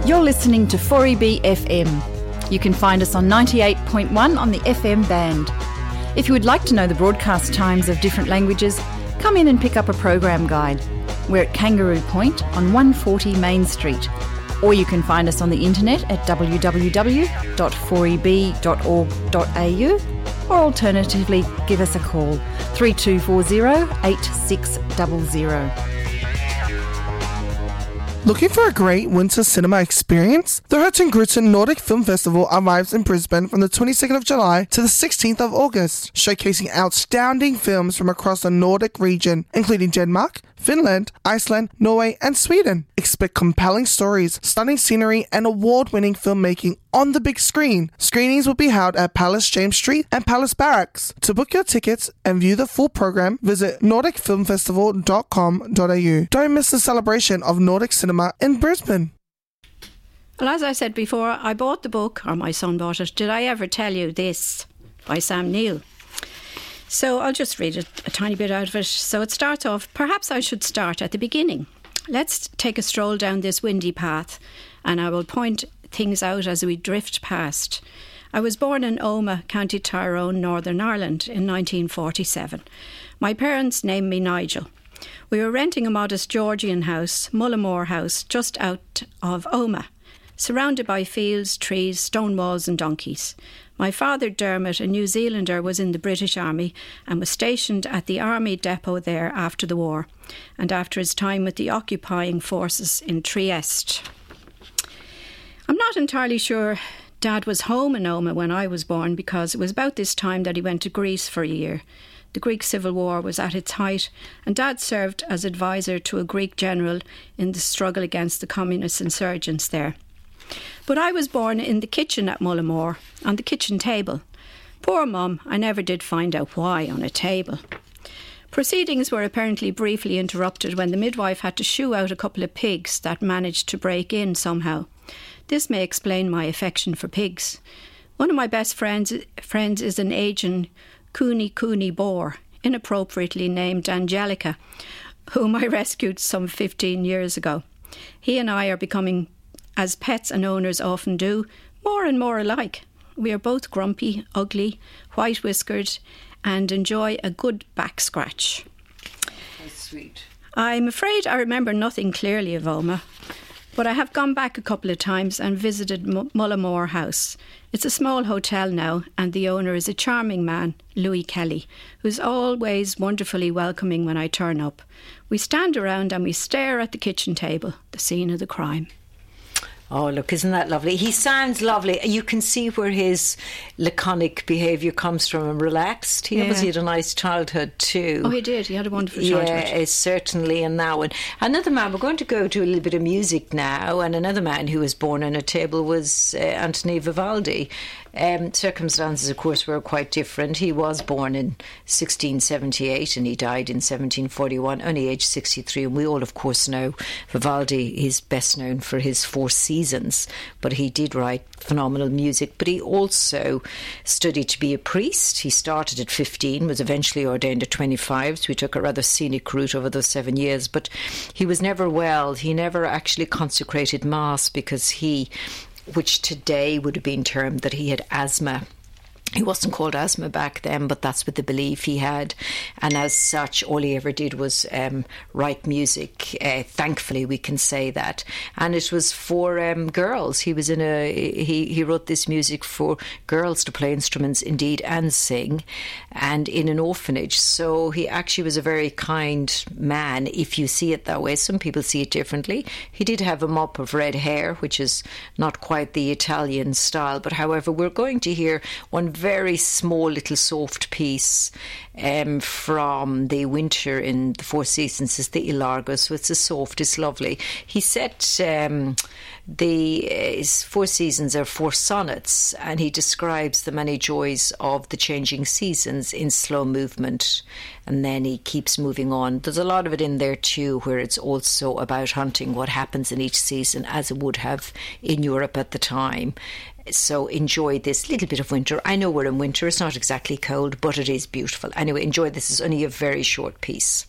You're listening to 4EB FM. You can find us on 98.1 on the FM band. If you would like to know the broadcast times of different languages, come in and pick up a program guide. We're at Kangaroo Point on 140 Main Street. Or you can find us on the internet at www.4eb.org.au, or alternatively give us a call 3240 8600. Looking for a great winter cinema experience? The Hurtigruten Nordic Film Festival arrives in Brisbane from the 22nd of July to the 16th of August, showcasing outstanding films from across the Nordic region, including Denmark, Finland, Iceland, Norway, and Sweden. Expect compelling stories, stunning scenery, and award-winning filmmaking on the big screen. Screenings will be held at Palace James Street and Palace Barracks. To book your tickets and view the full program, visit nordicfilmfestival.com.au. Don't miss the celebration of Nordic cinema in Brisbane. Well, as I said before, I bought the book, or my son bought it, Did I Ever Tell You This? By Sam Neill. So I'll just read a tiny bit out of it. So it starts off, perhaps I should start at the beginning. Let's take a stroll down this windy path, and I will point things out as we drift past. I was born in Omagh, County Tyrone, Northern Ireland in 1947. My parents named me Nigel. We were renting a modest Georgian house, Mullimore House, just out of Omagh, surrounded by fields, trees, stone walls and donkeys. My father, Dermot, a New Zealander, was in the British Army and was stationed at the army depot there after the war and after his time with the occupying forces in Trieste. I'm not entirely sure Dad was home in Omagh when I was born, because it was about this time that he went to Greece for a year. The Greek Civil War was at its height, and Dad served as advisor to a Greek general in the struggle against the communist insurgents there. But I was born in the kitchen at Mullimore, on the kitchen table. Poor Mum, I never did find out why on a table. Proceedings were apparently briefly interrupted when the midwife had to shoo out a couple of pigs that managed to break in somehow. This may explain my affection for pigs. One of my best friends is an Asian Cooney boar, inappropriately named Angelica, whom I rescued some 15 years ago. He and I are becoming, as pets and owners often do, more and more alike. We are both grumpy, ugly, white-whiskered, and enjoy a good back scratch. That's sweet. I'm afraid I remember nothing clearly of Omagh, but I have gone back a couple of times and visited Mullimore House. It's a small hotel now, and the owner is a charming man, Louis Kelly, who's always wonderfully welcoming when I turn up. We stand around and we stare at the kitchen table, the scene of the crime. Oh, look, isn't that lovely? He sounds lovely. You can see where his laconic behaviour comes from and relaxed. He obviously had a nice childhood too. Oh, he did. He had a wonderful childhood. Yeah, certainly. And now, another man, we're going to go to a little bit of music now, and another man who was born on a table was Anthony Vivaldi. Circumstances, of course, were quite different. He was born in 1678 and he died in 1741, only aged 63. And we all, of course, know Vivaldi is best known for his Four Seasons, but he did write phenomenal music. But he also studied to be a priest. He started at 15, was eventually ordained at 25, so he took a rather scenic route over those 7 years. But he was never well. He never actually consecrated Mass because which today would have been termed that he had asthma. He wasn't called asthma back then, but that's what the belief he had. And as such, all he ever did was write music. Thankfully, we can say that. And it was for girls. He was he wrote this music for girls to play instruments, indeed, and sing, and in an orphanage. So he actually was a very kind man, if you see it that way. Some people see it differently. He did have a mop of red hair, which is not quite the Italian style. But however, we're going to hear one very small little soft piece from the winter in the Four Seasons. Is the Ilargo, so it's soft, it's lovely. He set his Four Seasons are 4 sonnets, and he describes the many joys of the changing seasons in slow movement, and then he keeps moving on. There's a lot of it in there too, where it's also about hunting what happens in each season, as it would have in Europe at the time. So enjoy this little bit of winter. I know we're in winter, it's not exactly cold, but it is beautiful. Anyway, enjoy this. It's only a very short piece.